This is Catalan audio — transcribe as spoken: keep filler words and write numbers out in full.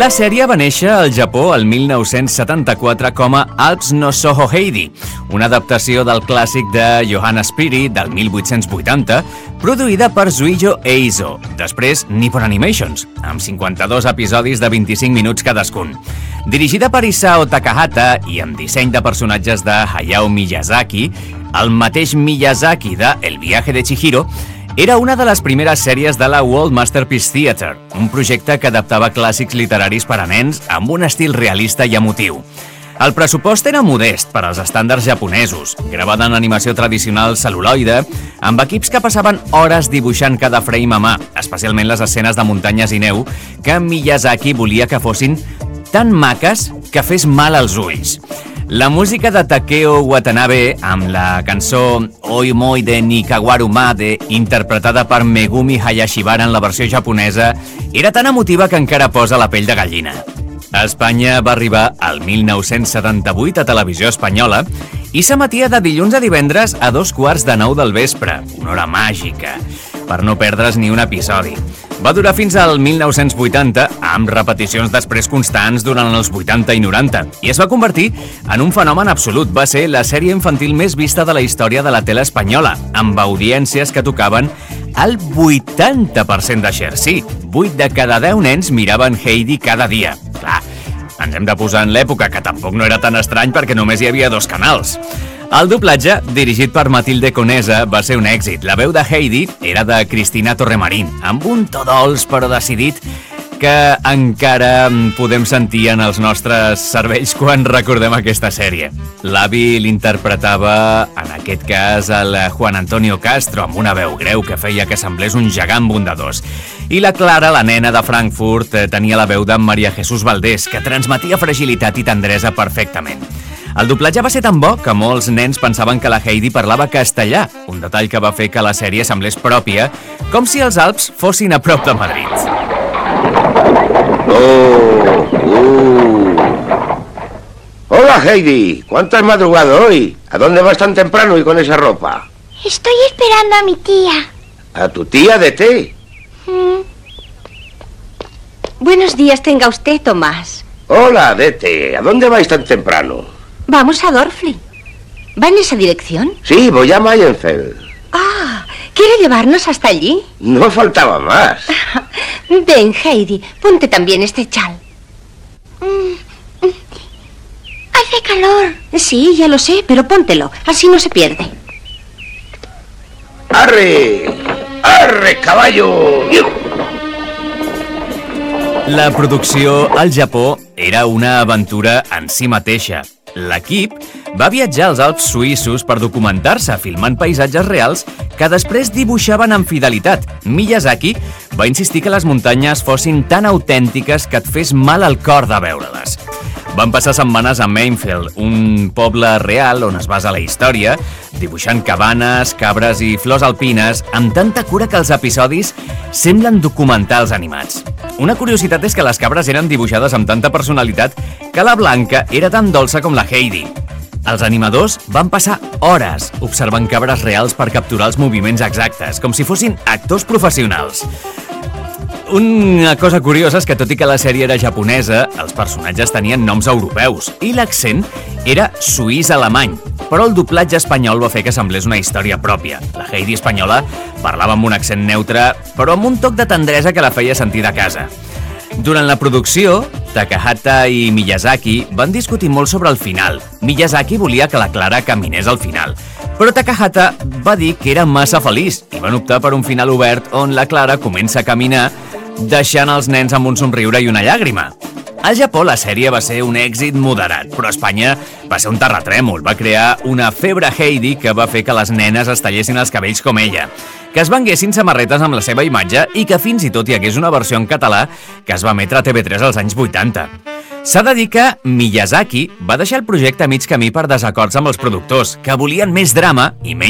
La sèrie va néixer al Japó el mil nou-cents setanta-quatre com a Alps no Soho Heidi, una adaptació del clàssic de Johanna Spiri del mil vuit-cents vuitanta, produïda per Zuijo Eizo, després Nippon Animations, amb cinquanta-dos episodis de vint-i-cinc minuts cadascun. Dirigida per Isao Takahata i amb disseny de personatges de Hayao Miyazaki, el mateix Miyazaki de El viaje de Chihiro, era una de les primeres sèries de la World Masterpiece Theatre, un projecte que adaptava clàssics literaris per a nens amb un estil realista i emotiu. El pressupost era modest per als estàndards japonesos, gravada en animació tradicional cel·luloide, amb equips que passaven hores dibuixant cada frame a mà, especialment les escenes de muntanyes i neu, que Miyazaki volia que fossin tan maques que fes mal als ulls. La música de Takeo Watanabe, amb la cançó Oi Moi de Nikawaru Made, interpretada per Megumi Hayashibara en la versió japonesa, era tan emotiva que encara posa la pell de gallina. A Espanya va arribar al mil nou-cents setanta-vuit a Televisió Espanyola i s'emetia de dilluns a divendres a dos quarts de nou del vespre, una hora màgica, per no perdre's ni un episodi. Va durar fins al mil nou-cents vuitanta, amb repeticions després constants durant els vuitanta i noranta, i es va convertir en un fenomen absolut. Va ser la sèrie infantil més vista de la història de la tele espanyola, amb audiències que tocaven el vuitanta per cent de share. Sí, vuit de cada deu nens miraven Heidi cada dia. Clar, ens hem de posar en l'època, que tampoc no era tan estrany perquè només hi havia dos canals. El doblatge, dirigit per Matilde Conesa, va ser un èxit. La veu de Heidi era de Cristina Torremarín, amb un to dolç però decidit que encara podem sentir en els nostres cervells quan recordem aquesta sèrie. L'avi l'interpretava, en aquest cas, el Juan Antonio Castro, amb una veu greu que feia que semblés un gegant bondadós. I la Clara, la nena de Frankfurt, tenia la veu de María Jesús Valdés, que transmetia fragilitat i tendresa perfectament. El doblatge va ser tan bo que molts nens pensaven que la Heidi parlava castellà, un detall que va fer que la sèrie semblés pròpia, com si els Alps fossin a prop de Madrid. Oh, uh. Hola Heidi, ¿cuánto has madrugado hoy? ¿A dónde vas tan temprano y con esa ropa? Estoy esperando a mi tía. ¿A tu tía de té? Mm. Buenos días tenga usted, Tomás. Hola, Dete, ¿a dónde vais tan temprano? Vamos a Dorfli. ¿Va en esa dirección? Sí, voy a Mayenfeld. Ah, ¿quiere llevarnos hasta allí? No faltaba más. Ven, Heidi, ponte también este chal. Mm. Hace calor. Sí, ya lo sé, pero póntelo, así no se pierde. ¡Arre! ¡Arre, caballo! La producció al Japó era una aventura en si mateixa. L'equip va viatjar als Alps suïssos per documentar-se, filmant paisatges reals que després dibuixaven amb fidelitat. Miyazaki va insistir que les muntanyes fossin tan autèntiques que et fes mal al cor de veure-les. Van passar setmanes a Mainfield, un poble real on es basa la història, dibuixant cabanes, cabres i flors alpines, amb tanta cura que els episodis semblen documentals animats. Una curiositat és que les cabres eren dibuixades amb tanta personalitat que la Blanca era tan dolça com la Heidi. Els animadors van passar hores observant cabres reals per capturar els moviments exactes, com si fossin actors professionals. Una cosa curiosa és que, tot i que la sèrie era japonesa, els personatges tenien noms europeus i l'accent era suís-alemany, però el doblatge espanyol va fer que semblés una història pròpia. La Heidi espanyola parlava amb un accent neutre, però amb un toc de tendresa que la feia sentir de casa. Durant la producció, Takahata i Miyazaki van discutir molt sobre el final. Miyazaki volia que la Clara caminés al final, però Takahata va dir que era massa feliç i van optar per un final obert on la Clara comença a caminar, deixant els nens amb un somriure i una llàgrima. Al Japó la sèrie va ser un èxit moderat, però a Espanya va ser un terratrèmol. Va crear una febre Heidi que va fer que les nenes es tallessin els cabells com ella, que es venguessin samarretes amb la seva imatge i que fins i tot hi hagués una versió en català que es va emetre a T V tres als anys vuitanta. S'ha de dir que Miyazaki va deixar el projecte a mig camí per desacords amb els productors, que volien més drama i menys